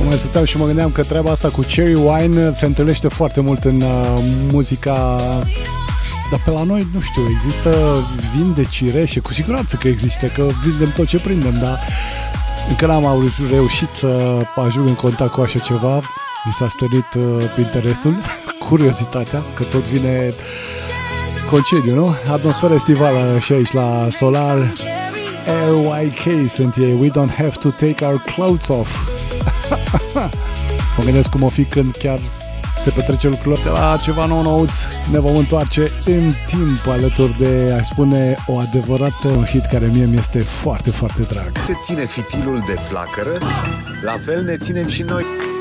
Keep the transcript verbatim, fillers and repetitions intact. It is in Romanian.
Mai stăteam și mă gândeam că treaba asta cu cherry wine se întâlnește foarte mult în uh, muzica, dar pe la noi, nu știu, există vin de cireșe, cu siguranță că există, că vindem tot ce prindem, dar încă n-am reușit să ajung în contact cu așa ceva. Mi s-a stărit uh, interesul, curiozitatea, că tot vine concediu, nu? Atmosfera estivală și aici la Solar. L Y K sunt ei, We Don't Have To Take Our Clothes Off. Mă gândesc cum o fi când chiar se petrece lucrurile. De la ceva nou-nouț ne vom întoarce în timp alături de, aș spune, o adevărată un hit care mie mi-este foarte, foarte drag. Te ține fitilul de flacără, la fel ne ținem și noi.